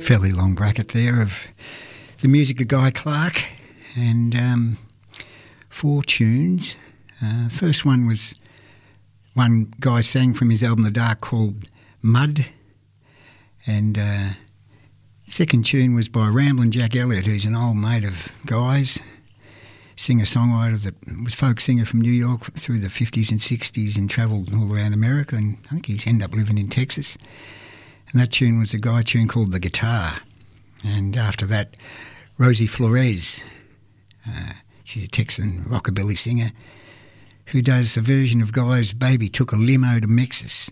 fairly long bracket there of the music of Guy Clark, and 4 tunes. First one was one Guy sang from his album The Dark called Mud, and second tune was by Ramblin' Jack Elliott, who's an old mate of Guy's, singer-songwriter that was folk singer from New York through the 50s and 60s and travelled all around America, and I think he ended up living in Texas. And that tune was a Guy tune called The Guitar. And after that, Rosie Flores, she's a Texan rockabilly singer, who does a version of Guy's Baby Took a Limo to Memphis.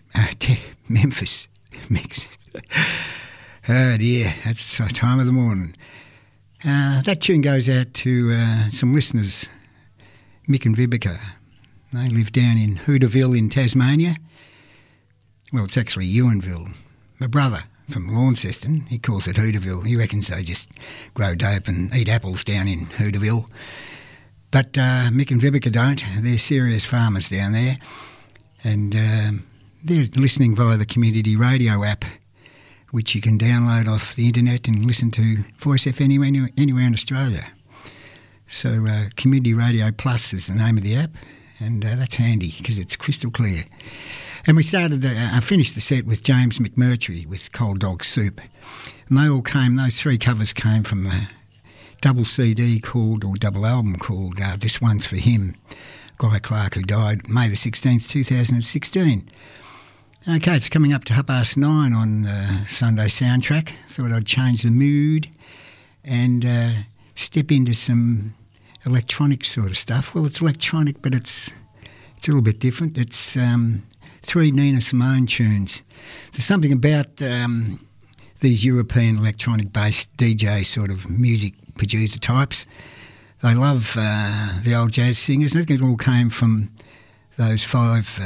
Oh dear, that's the time of the morning. That tune goes out to some listeners, Mick and Vivica. They live down in Hooterville in Tasmania. Well, it's actually Ewanville. My brother from Launceston, he calls it Hooterville. He reckons they just grow dope and eat apples down in Hooterville. But Mick and Vivica don't. They're serious farmers down there. And they're listening via the community radio app, which you can download off the internet and listen to Voice FM anywhere in Australia. So Community Radio Plus is the name of the app, and that's handy because it's crystal clear. And we started, I finished the set with James McMurtry with Cold Dog Soup. And they all came, those 3 covers came from a double CD called, or double album called This One's For Him, Guy Clark, who died May the 16th, 2016. Okay, it's coming up to 9:30 on Sunday Soundtrack. Thought I'd change the mood and step into some electronic sort of stuff. Well, it's electronic, but it's a little bit different. It's 3 Nina Simone tunes. There's something about these European electronic-based DJ sort of music producer types. They love the old jazz singers. I think it all came from those 5...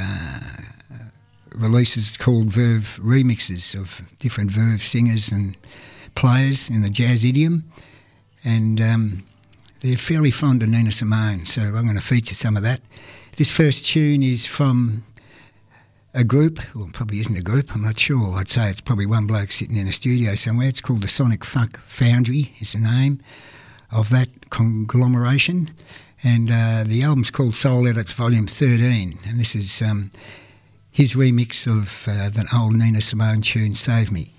releases called Verve remixes of different Verve singers and players in the jazz idiom, and they're fairly fond of Nina Simone, so I'm going to feature some of that. This first tune is from a group, well, probably isn't a group, I'm not sure. I'd say it's probably one bloke sitting in a studio somewhere. It's called the Sonic Funk Foundry is the name of that conglomeration, and the album's called Soul Edits Volume 13, and this is his remix of the old Nina Simone tune, Save Me.